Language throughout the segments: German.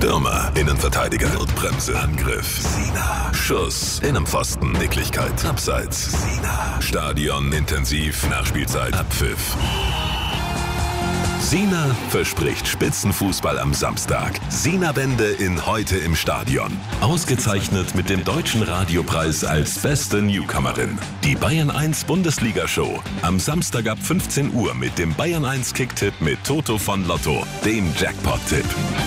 Stürmer, Innenverteidiger, Notbremse, Angriff, Sina, Schuss, Innenpfosten, Nicklichkeit, Abseits, Sina, Stadion, intensiv, Nachspielzeit, Abpfiff. Sina verspricht Spitzenfußball am Samstag. Sina-Wende in Heute im Stadion. Ausgezeichnet mit dem Deutschen Radiopreis als beste Newcomerin. Die Bayern 1 Bundesliga-Show. Am Samstag ab 15 Uhr mit dem Bayern 1 Kicktipp mit Toto von Lotto, dem Jackpot-Tipp.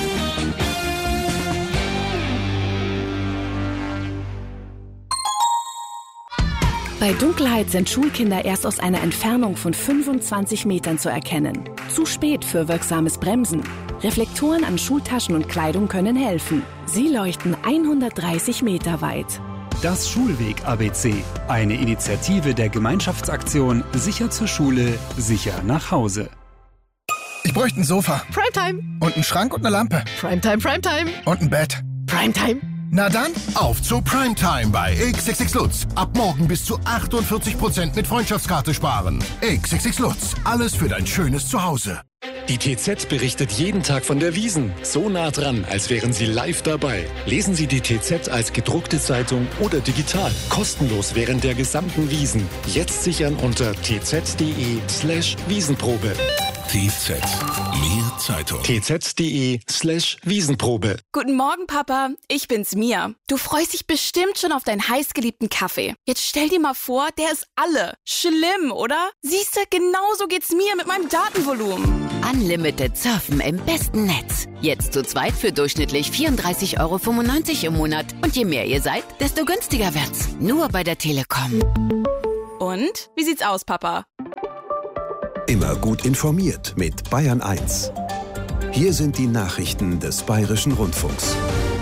Bei Dunkelheit sind Schulkinder erst aus einer Entfernung von 25 Metern zu erkennen. Zu spät für wirksames Bremsen. Reflektoren an Schultaschen und Kleidung können helfen. Sie leuchten 130 Meter weit. Das Schulweg-ABC. Eine Initiative der Gemeinschaftsaktion Sicher zur Schule, sicher nach Hause. Ich bräuchte ein Sofa. Primetime. Und einen Schrank und eine Lampe. Primetime, Primetime. Und ein Bett. Primetime. Na dann, auf zu Primetime bei XXX Lutz. Ab morgen bis zu 48% mit Freundschaftskarte sparen. XXX Lutz. Alles für dein schönes Zuhause. Die TZ berichtet jeden Tag von der Wiesn. So nah dran, als wären Sie live dabei. Lesen Sie die TZ als gedruckte Zeitung oder digital. Kostenlos während der gesamten Wiesn. Jetzt sichern unter tz.de/Wiesenprobe. TZ. Mehr Zeitung. tz.de/Wiesenprobe. Guten Morgen, Papa. Ich bin's, Mia. Du freust dich bestimmt schon auf deinen heißgeliebten Kaffee. Jetzt stell dir mal vor, der ist alle. Schlimm, oder? Siehste, genauso geht's mir mit meinem Datenvolumen. Unlimited Surfen im besten Netz. Jetzt zu zweit für durchschnittlich 34,95 € im Monat. Und je mehr ihr seid, desto günstiger wird's. Nur bei der Telekom. Und? Wie sieht's aus, Papa? Immer gut informiert mit Bayern 1. Hier sind die Nachrichten des Bayerischen Rundfunks.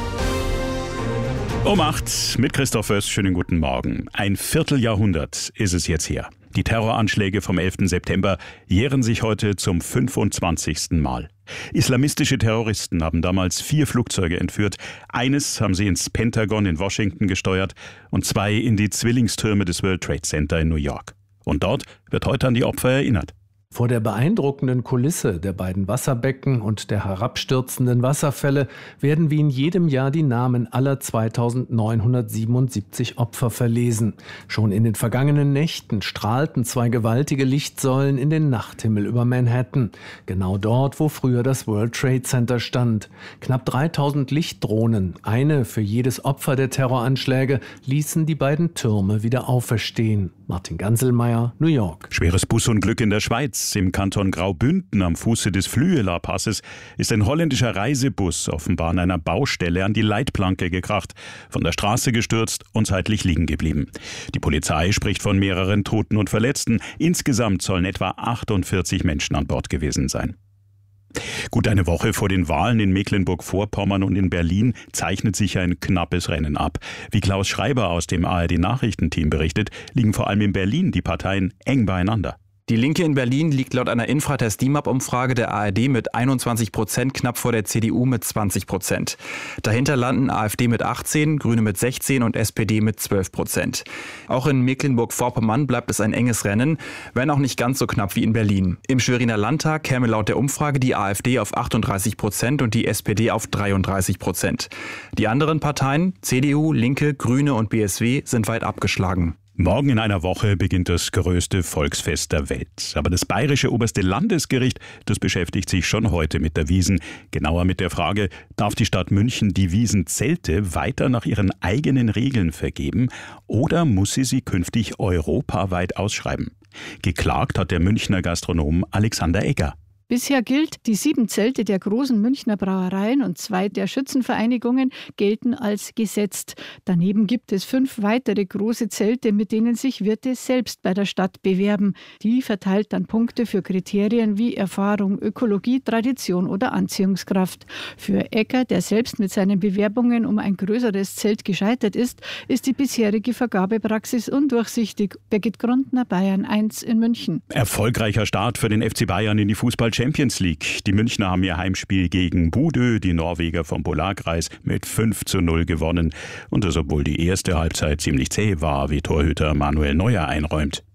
Um 8 mit Christoph Föß. Schönen guten Morgen. Ein Vierteljahrhundert ist es jetzt her. Die Terroranschläge vom 11. September jähren sich heute zum 25. Mal. Islamistische Terroristen haben damals 4 Flugzeuge entführt. Eines haben sie ins Pentagon in Washington gesteuert und 2 in die Zwillingstürme des World Trade Center in New York. Und dort wird heute an die Opfer erinnert. Vor der beeindruckenden Kulisse der beiden Wasserbecken und der herabstürzenden Wasserfälle werden wie in jedem Jahr die Namen aller 2977 Opfer verlesen. Schon in den vergangenen Nächten strahlten 2 gewaltige Lichtsäulen in den Nachthimmel über Manhattan. Genau dort, wo früher das World Trade Center stand. Knapp 3000 Lichtdrohnen, eine für jedes Opfer der Terroranschläge, ließen die beiden Türme wieder auferstehen. Martin Ganselmeier, New York. Schweres Busunglück in der Schweiz. Im Kanton Graubünden am Fuße des Flüeler-Passes ist ein holländischer Reisebus offenbar an einer Baustelle an die Leitplanke gekracht, von der Straße gestürzt und zeitlich liegen geblieben. Die Polizei spricht von mehreren Toten und Verletzten. Insgesamt sollen etwa 48 Menschen an Bord gewesen sein. Gut eine Woche vor den Wahlen in Mecklenburg-Vorpommern und in Berlin zeichnet sich ein knappes Rennen ab. Wie Klaus Schreiber aus dem ARD-Nachrichtenteam berichtet, liegen vor allem in Berlin die Parteien eng beieinander. Die Linke in Berlin liegt laut einer Infratest-DIMAP-Umfrage der ARD mit 21% knapp vor der CDU mit 20%. Dahinter landen AfD mit 18%, Grüne mit 16% und SPD mit 12%. Auch in Mecklenburg-Vorpommern bleibt es ein enges Rennen, wenn auch nicht ganz so knapp wie in Berlin. Im Schweriner Landtag käme laut der Umfrage die AfD auf 38% und die SPD auf 33%. Die anderen Parteien, CDU, Linke, Grüne und BSW, sind weit abgeschlagen. Morgen in einer Woche beginnt das größte Volksfest der Welt. Aber das bayerische oberste Landesgericht, das beschäftigt sich schon heute mit der Wiesn. Genauer mit der Frage, darf die Stadt München die Wiesenzelte weiter nach ihren eigenen Regeln vergeben oder muss sie künftig europaweit ausschreiben? Geklagt hat der Münchner Gastronom Alexander Egger. Bisher gilt, die 7 Zelte der großen Münchner Brauereien und 2 der Schützenvereinigungen gelten als gesetzt. Daneben gibt es 5 weitere große Zelte, mit denen sich Wirte selbst bei der Stadt bewerben. Die verteilt dann Punkte für Kriterien wie Erfahrung, Ökologie, Tradition oder Anziehungskraft. Für Egger, der selbst mit seinen Bewerbungen um ein größeres Zelt gescheitert ist, ist die bisherige Vergabepraxis undurchsichtig. Birgit Grundner, Bayern 1 in München. Erfolgreicher Start für den FC Bayern in die Fußball-Champions League. Die Münchner haben ihr Heimspiel gegen Bodø, die Norweger vom Polarkreis, mit 5:0 gewonnen. Und das, obwohl die erste Halbzeit ziemlich zäh war, wie Torhüter Manuel Neuer einräumt.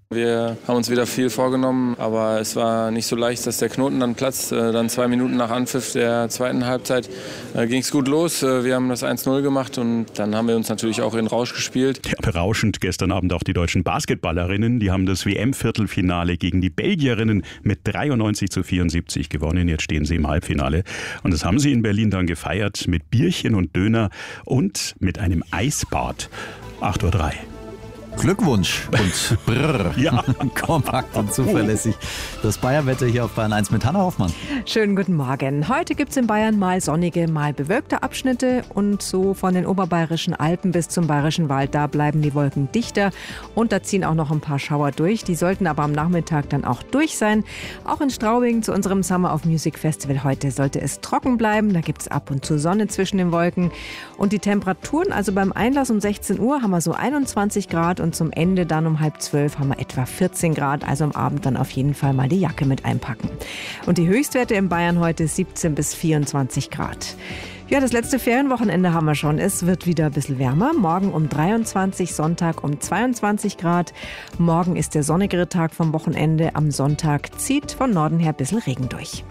Wir haben uns wieder viel vorgenommen, aber es war nicht so leicht, dass der Knoten dann platzt. Dann 2 Minuten nach Anpfiff der zweiten Halbzeit ging es gut los. Wir haben das 1-0 gemacht und dann haben wir uns natürlich auch in Rausch gespielt. Ja, berauschend gestern Abend auch die deutschen Basketballerinnen. Die haben das WM-Viertelfinale gegen die Belgierinnen mit 93-74 gewonnen. Jetzt stehen sie im Halbfinale. Und das haben sie in Berlin dann gefeiert mit Bierchen und Döner und mit einem Eisbad. 8:03 Uhr. Glückwunsch und brrr. Ja. Kompakt und zuverlässig. Das Bayern-Wetter hier auf Bayern 1 mit Hanna Hoffmann. Schönen guten Morgen. Heute gibt es in Bayern mal sonnige, mal bewölkte Abschnitte und so von den oberbayerischen Alpen bis zum bayerischen Wald, da bleiben die Wolken dichter und da ziehen auch noch ein paar Schauer durch. Die sollten aber am Nachmittag dann auch durch sein. Auch in Straubing zu unserem Summer of Music Festival heute sollte es trocken bleiben. Da gibt es ab und zu Sonne zwischen den Wolken. Und die Temperaturen, also beim Einlass um 16 Uhr haben wir so 21 Grad und zum Ende dann um 11:30 haben wir etwa 14 Grad. Also am Abend dann auf jeden Fall mal die Jacke mit einpacken. Und die Höchstwerte in Bayern heute 17 bis 24 Grad. Ja, das letzte Ferienwochenende haben wir schon. Es wird wieder ein bisschen wärmer. Morgen um 23, Sonntag um 22 Grad. Morgen ist der sonnigere Tag vom Wochenende. Am Sonntag zieht von Norden her ein bisschen Regen durch.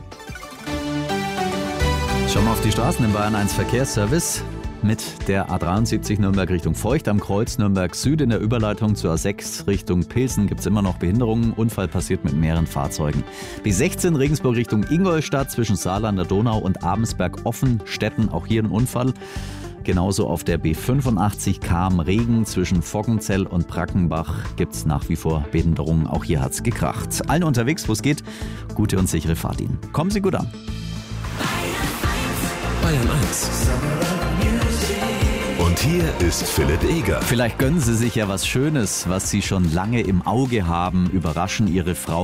Schauen wir auf die Straßen im Bayern 1 Verkehrsservice. Mit der A73 Nürnberg Richtung Feucht am Kreuz Nürnberg Süd in der Überleitung zur A6 Richtung Pilsen gibt es immer noch Behinderungen. Unfall passiert mit mehreren Fahrzeugen. B16 Regensburg Richtung Ingolstadt zwischen Saarlander Donau und Abensberg Offenstetten. Auch hier ein Unfall. Genauso auf der B85 Cham-Regen zwischen Voggenzell und Brackenbach gibt es nach wie vor Behinderungen. Auch hier hat es gekracht. Allen unterwegs, wo es geht, gute und sichere Fahrt Ihnen. Kommen Sie gut an. Bayern 1. Und hier ist Philipp Eger. Vielleicht gönnen Sie sich ja was Schönes, was Sie schon lange im Auge haben. Überraschen Ihre Frau